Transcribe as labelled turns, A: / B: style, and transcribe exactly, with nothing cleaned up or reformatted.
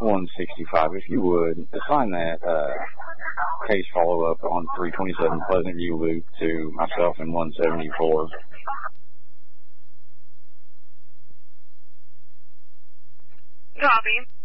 A: one sixty-five. If you would, assign that uh, case follow-up on three twenty-seven Pleasant View Loop to myself and one seventy-four.
B: Copy.